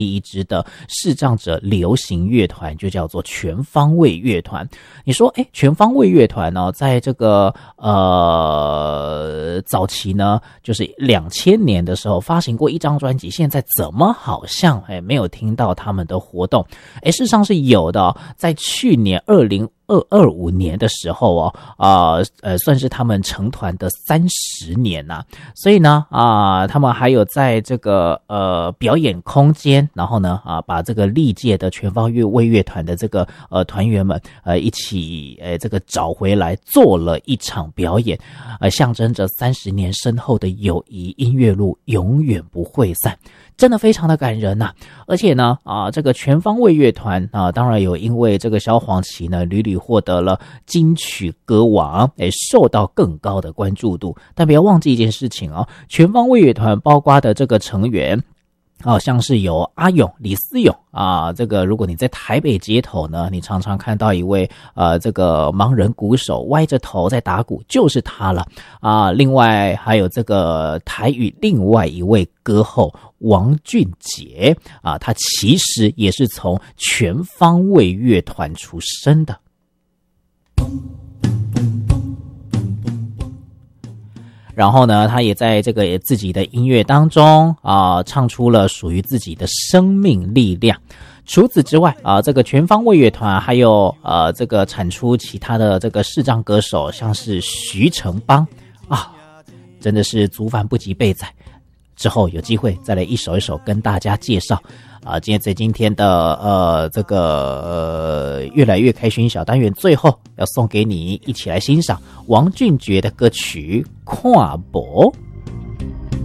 第一支的视障者流行乐团就叫做全方位乐团。你说全方位乐团呢，在这个早期呢，就是2000年的时候发行过一张专辑，现在怎么好像没有听到他们的活动？事实上是有的在去年2025年的时候算是他们成团的30年呐，所以呢他们还有在这个表演空间，然后呢把这个历届的全方位乐团的这个团员们一起这个找回来做了一场表演，象征着30年深厚的友谊音乐路永远不会散。真的非常的感人呐，而且呢这个全方位乐团当然有因为这个萧煌奇呢屡屡获得了金曲歌王，受到更高的关注度。但不要忘记一件事情全方位乐团包括的这个成员像是有阿勇、李思勇这个如果你在台北街头呢，你常常看到一位这个盲人鼓手歪着头在打鼓，就是他了另外还有这个台语另外一位歌后王俊杰他其实也是从全方位乐团出身的。然后呢，他也在这个自己的音乐当中唱出了属于自己的生命力量。除此之外这个全方位乐团还有这个产出其他的这个视障歌手，像是徐成邦真的是族繁不及备载。之后有机会再来一首一首跟大家介绍今天的这个越来越开心小单元，最后要送给你一起来欣赏王俊杰的歌曲《看无》。